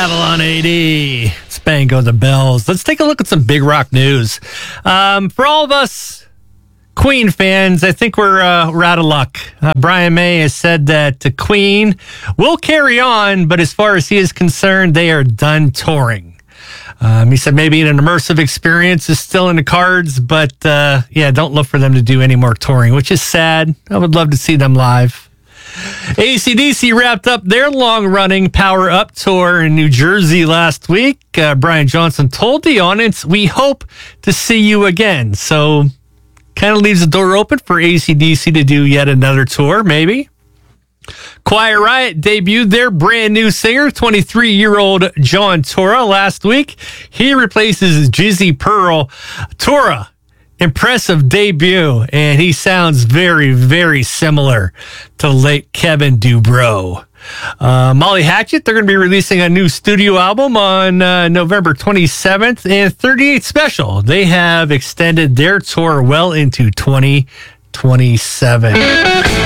Rattle on 80. Spango the Bells. Let's take a look at some big rock news. For all of us Queen fans, I think we're out of luck. Brian May has said that Queen will carry on, but as far as he is concerned, they are done touring. He said maybe an immersive experience is still in the cards, but don't look for them to do any more touring, which is sad. I would love to see them live. AC/DC wrapped up their long-running Power Up tour in New Jersey last week. Brian Johnson told the audience, "We hope to see you again." So kind of leaves the door open for AC/DC to do yet another tour, maybe. Quiet Riot debuted their brand new singer, 23-year-old John Tora, last week. He replaces Jizzy Pearl. Tora, impressive debut, and he sounds very, very similar to late Kevin Dubrow. Molly Hatchet, they're going to be releasing a new studio album on November 27th, and 38 Special. They have extended their tour well into 2027.